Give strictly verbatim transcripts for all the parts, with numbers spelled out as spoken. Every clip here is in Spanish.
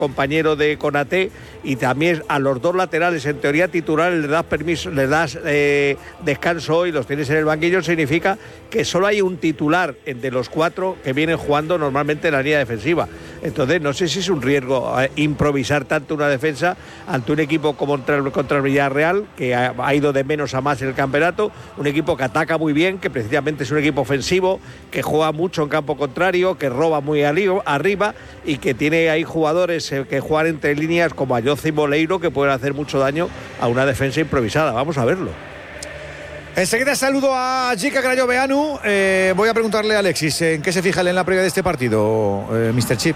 compañero de Konaté, y también a los dos laterales, en teoría titulares, les das permiso, les das eh, descanso y los tienes en el banquillo, significa que solo hay un titular de los cuatro que vienen jugando normalmente en la línea defensiva. Entonces no sé si es un riesgo eh, improvisar tanto una defensa ante un equipo como contra, contra el Villarreal, que ha, ha ido de menos a más en el campeonato, un equipo que ataca muy bien, que precisamente es un equipo ofensivo, que juega mucho en campo contrario, que roba muy arriba y que tiene ahí jugadores eh, que juegan entre líneas como Ayoce y Boleiro, que pueden hacer mucho daño a una defensa improvisada. Vamos a verlo. Enseguida saludo a Jica Crayoveanu. Eh, voy a preguntarle a Alexis en qué se fija él en la previa de este partido, eh, mister Chip.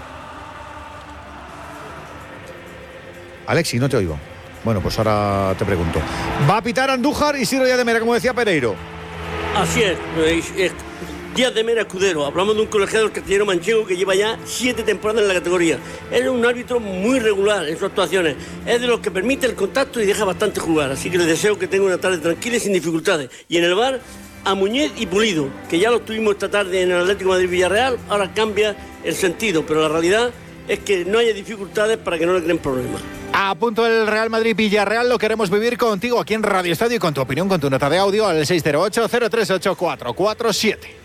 Alexis, no te oigo. Bueno, pues ahora te pregunto. Va a pitar Andújar y Siro Díaz de Mera, como decía Pereiro. Así es, es Díaz de Mera Escudero. Hablamos de un colegiado castellano manchego que lleva ya siete temporadas en la categoría. Es un árbitro muy regular en sus actuaciones. Es de los que permite el contacto y deja bastante jugar. Así que les deseo que tenga una tarde tranquila y sin dificultades. Y en el bar, a Muñez y Pulido, que ya los tuvimos esta tarde en el Atlético de Madrid Villarreal. Ahora cambia el sentido, pero la realidad es que no haya dificultades para que no le creen problemas. A punto el Real Madrid-Villarreal, lo queremos vivir contigo aquí en Radio Estadio y con tu opinión, con tu nota de audio al seis cero ocho, cero tres ocho, cuatro cuatro siete.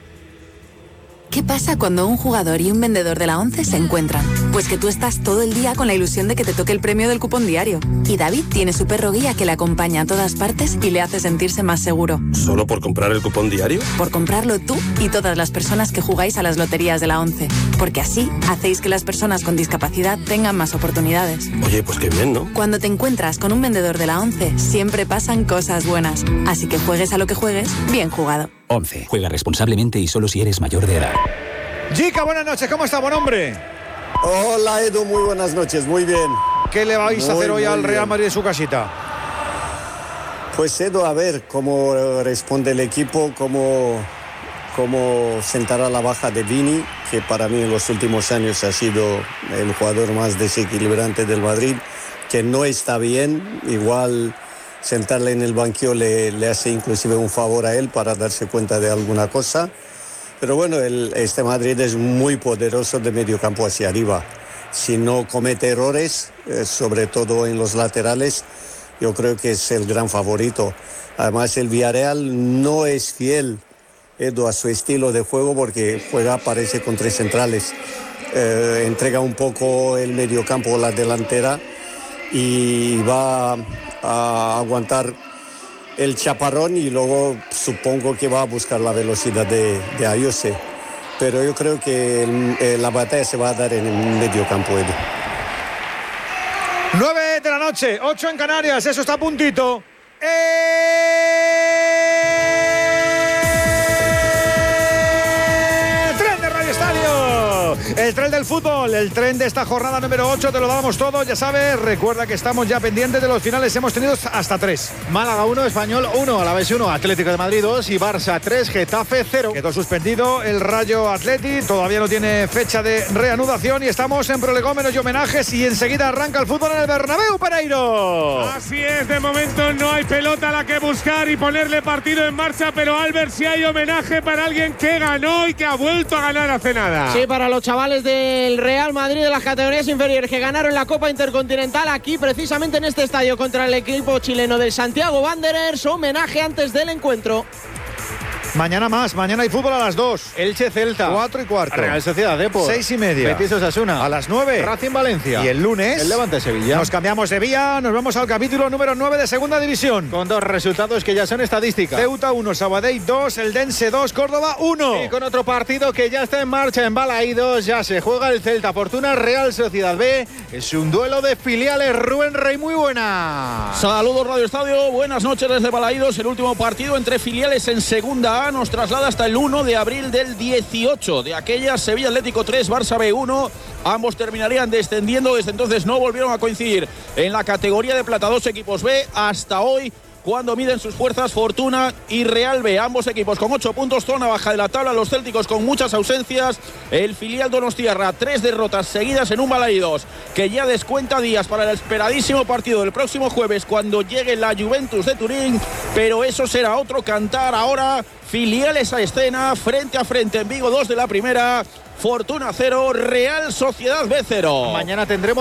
¿Qué pasa cuando un jugador y un vendedor de la ONCE se encuentran? Pues que tú estás todo el día con la ilusión de que te toque el premio del cupón diario. Y David tiene su perro guía que le acompaña a todas partes y le hace sentirse más seguro. ¿Solo por comprar el cupón diario? Por comprarlo tú y todas las personas que jugáis a las loterías de la ONCE. Porque así hacéis que las personas con discapacidad tengan más oportunidades. Oye, pues qué bien, ¿no? Cuando te encuentras con un vendedor de la ONCE, siempre pasan cosas buenas. Así que juegues a lo que juegues, bien jugado. ONCE. Juega responsablemente y solo si eres mayor de edad. Jica, buenas noches. ¿Cómo está, buen hombre? Hola, Edu. Muy buenas noches. Muy bien. ¿Qué le vais muy, a hacer hoy al Real bien. Madrid en su casita? Pues, Edu, a ver cómo responde el equipo, cómo, cómo sentará la baja de Vini, que para mí en los últimos años ha sido el jugador más desequilibrante del Madrid, que no está bien. Igual sentarle en el banquillo le, le hace inclusive un favor a él para darse cuenta de alguna cosa. Pero bueno, el, este Madrid es muy poderoso de medio campo hacia arriba. Si no comete errores, eh, sobre todo en los laterales, yo creo que es el gran favorito. Además, el Villarreal no es fiel, Edu, a su estilo de juego porque juega, parece, con tres centrales. Eh, entrega un poco el medio campo, la delantera, y va a aguantar el chaparrón y luego supongo que va a buscar la velocidad de, de Ayoce. Pero yo creo que el, eh, la batalla se va a dar en el medio campo, Edu. nueve de la noche, ocho en Canarias, eso está a puntito. ¡Eh! ¡Tren de Radio Estadio! El tren del fútbol, el tren de esta jornada número ocho, te lo damos todo, ya sabes. Recuerda que estamos ya pendientes de los finales, hemos tenido hasta tres. Málaga uno, Español uno, Alavés uno, Atlético de Madrid dos y Barça tres, Getafe cero. Quedó suspendido el Rayo Atleti, todavía no tiene fecha de reanudación y estamos en prolegómenos y homenajes y enseguida arranca el fútbol en el Bernabéu, Pereiro. Así es, de momento no hay pelota a la que buscar y ponerle partido en marcha, pero Albert, sí hay homenaje para alguien que ganó y que ha vuelto a ganar hace nada. Sí, para los chavales del Real Madrid de las categorías inferiores que ganaron la Copa Intercontinental aquí precisamente en este estadio contra el equipo chileno del Santiago Wanderers, homenaje antes del encuentro. Mañana más, mañana hay fútbol a las dos. Elche Celta. Cuatro y cuarto. Real Sociedad Depor. Seis y media. Betis Osasuna. A las nueve. Racing Valencia. Y el lunes. El Levante Sevilla. Nos cambiamos de vía, nos vamos al capítulo número nueve de Segunda División. Con dos resultados que ya son estadística. Ceuta uno, Sabadell dos, Eldense dos, Córdoba uno. Y con otro partido que ya está en marcha en Balaídos, ya se juega el Celta Fortuna Real Sociedad B. Es un duelo de filiales. Rubén Rey, muy buena. Saludos Radio Estadio, buenas noches desde Balaídos. El último partido entre filiales en Segunda A nos traslada hasta el uno de abril del dieciocho. De aquella Sevilla Atlético tres, Barça B uno. Ambos terminarían descendiendo. Desde entonces no volvieron a coincidir en la categoría de plata. Dos equipos B hasta hoy, cuando miden sus fuerzas Fortuna y Real B. Ambos equipos con ocho puntos, zona baja de la tabla. Los célticos con muchas ausencias. El filial donostiarra, tres derrotas seguidas en un Balaídos que ya descuenta días para el esperadísimo partido del próximo jueves cuando llegue la Juventus de Turín. Pero eso será otro cantar. Ahora filiales a escena, frente a frente en Vigo, dos de la primera. Fortuna cero, Real Sociedad B cero. Mañana tendremos